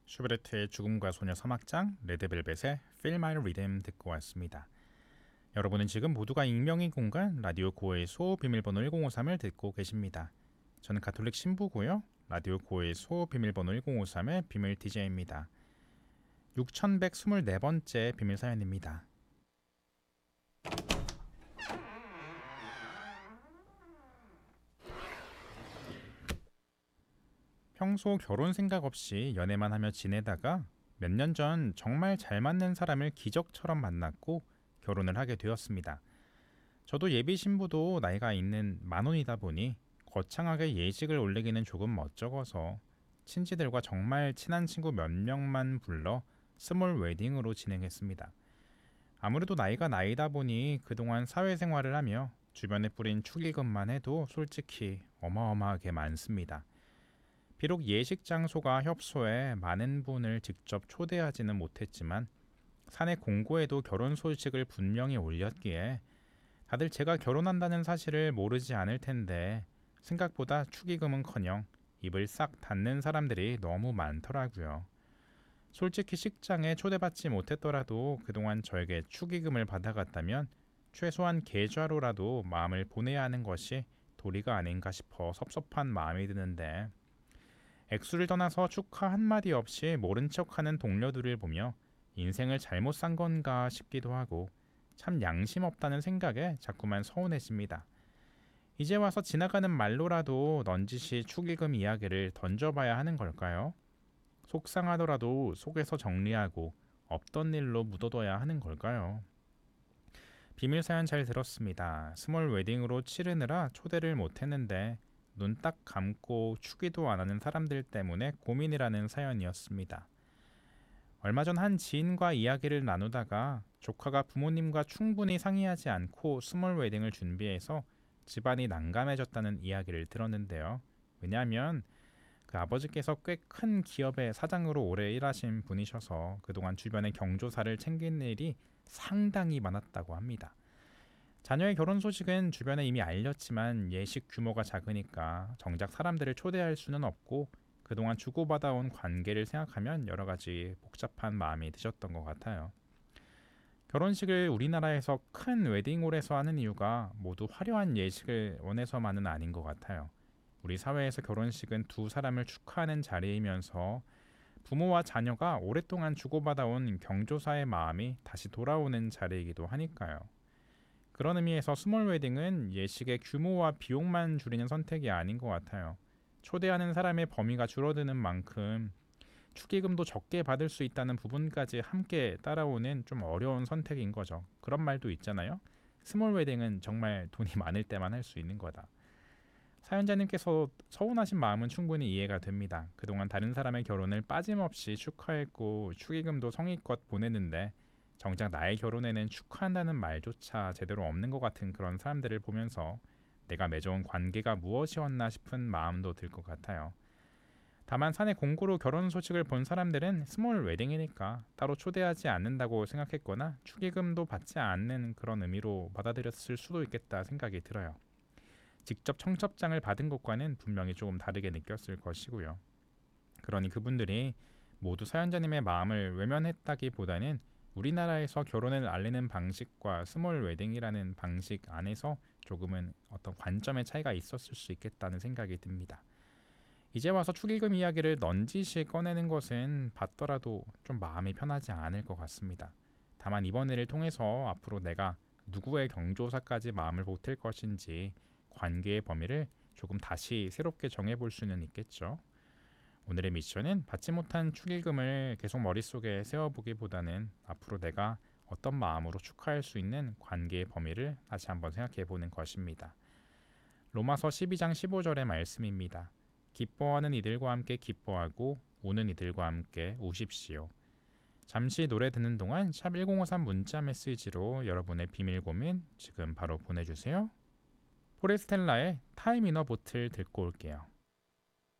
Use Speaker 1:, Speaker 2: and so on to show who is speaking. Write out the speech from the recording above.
Speaker 1: 슈베르트의 죽음과 소녀 서막장, 레드벨벳의 Feel My Rhythm 듣고 왔습니다. 여러분은 지금 모두가 익명의 공간 라디오 고해소 비밀번호 1053을 듣고 계십니다. 저는 가톨릭 신부고요. 라디오 고해소 비밀번호 1053의 비밀 DJ입니다. 6124번째 비밀 사연입니다. 평소 결혼 생각 없이 연애만 하며 지내다가 몇 년 전 정말 잘 맞는 사람을 기적처럼 만났고 결혼을 하게 되었습니다. 저도 예비 신부도 나이가 있는 만혼이다 보니 거창하게 예식을 올리기는 조금 멋쩍어서 친지들과 정말 친한 친구 몇 명만 불러 스몰 웨딩으로 진행했습니다. 아무래도 나이가 나이다 보니 그동안 사회생활을 하며 주변에 뿌린 축의금만 해도 솔직히 어마어마하게 많습니다. 비록 예식 장소가 협소해 많은 분을 직접 초대하지는 못했지만 사내 공고에도 결혼 소식을 분명히 올렸기에 다들 제가 결혼한다는 사실을 모르지 않을 텐데 생각보다 축의금은커녕 입을 싹 닫는 사람들이 너무 많더라고요. 솔직히 식장에 초대받지 못했더라도 그동안 저에게 축의금을 받아갔다면 최소한 계좌로라도 마음을 보내야 하는 것이 도리가 아닌가 싶어 섭섭한 마음이 드는데 액수를 떠나서 축하 한마디 없이 모른 척하는 동료들을 보며 인생을 잘못 산 건가 싶기도 하고 참 양심 없다는 생각에 자꾸만 서운해집니다. 이제 와서 지나가는 말로라도 넌지시 축의금 이야기를 던져봐야 하는 걸까요? 속상하더라도 속에서 정리하고 없던 일로 묻어둬야 하는 걸까요? 비밀 사연 잘 들었습니다. 스몰 웨딩으로 치르느라 초대를 못했는데 눈 딱 감고 축의도 안 하는 사람들 때문에 고민이라는 사연이었습니다. 얼마 전 한 지인과 이야기를 나누다가 조카가 부모님과 충분히 상의하지 않고 스몰 웨딩을 준비해서 집안이 난감해졌다는 이야기를 들었는데요. 왜냐하면 그 아버지께서 꽤 큰 기업의 사장으로 오래 일하신 분이셔서 그동안 주변의 경조사를 챙긴 일이 상당히 많았다고 합니다. 자녀의 결혼 소식은 주변에 이미 알렸지만 예식 규모가 작으니까 정작 사람들을 초대할 수는 없고 그동안 주고받아온 관계를 생각하면 여러 가지 복잡한 마음이 드셨던 것 같아요. 결혼식을 우리나라에서 큰 웨딩홀에서 하는 이유가 모두 화려한 예식을 원해서만은 아닌 것 같아요. 우리 사회에서 결혼식은 두 사람을 축하하는 자리이면서 부모와 자녀가 오랫동안 주고받아온 경조사의 마음이 다시 돌아오는 자리이기도 하니까요. 그런 의미에서 스몰 웨딩은 예식의 규모와 비용만 줄이는 선택이 아닌 것 같아요. 초대하는 사람의 범위가 줄어드는 만큼 축의금도 적게 받을 수 있다는 부분까지 함께 따라오는 좀 어려운 선택인 거죠. 그런 말도 있잖아요. 스몰 웨딩은 정말 돈이 많을 때만 할 수 있는 거다. 사연자님께서 서운하신 마음은 충분히 이해가 됩니다. 그동안 다른 사람의 결혼을 빠짐없이 축하했고 축의금도 성의껏 보냈는데 정작 나의 결혼에는 축하한다는 말조차 제대로 없는 것 같은 그런 사람들을 보면서 내가 맺어온 관계가 무엇이었나 싶은 마음도 들 것 같아요. 다만 사내 공고로 결혼 소식을 본 사람들은 스몰 웨딩이니까 따로 초대하지 않는다고 생각했거나 축의금도 받지 않는 그런 의미로 받아들였을 수도 있겠다 생각이 들어요. 직접 청첩장을 받은 것과는 분명히 조금 다르게 느꼈을 것이고요. 그러니 그분들이 모두 사연자님의 마음을 외면했다기보다는 우리나라에서 결혼을 알리는 방식과 스몰 웨딩이라는 방식 안에서 조금은 어떤 관점의 차이가 있었을 수 있겠다는 생각이 듭니다. 이제 와서 축의금 이야기를 넌지시 꺼내는 것은 받더라도 좀 마음이 편하지 않을 것 같습니다. 다만 이번 일을 통해서 앞으로 내가 누구의 경조사까지 마음을 보탤 것인지 관계의 범위를 조금 다시 새롭게 정해볼 수는 있겠죠. 오늘의 미션은 받지 못한 축의금을 계속 머릿속에 세워보기보다는 앞으로 내가 어떤 마음으로 축하할 수 있는 관계의 범위를 다시 한번 생각해보는 것입니다. 로마서 12장 15절의 말씀입니다. 기뻐하는 이들과 함께 기뻐하고 우는 이들과 함께 우십시오. 잠시 노래 듣는 동안 샵 1053 문자 메시지로 여러분의 비밀 고민 지금 바로 보내주세요. 포레스텔라의 타임 이너 보틀 듣고 올게요.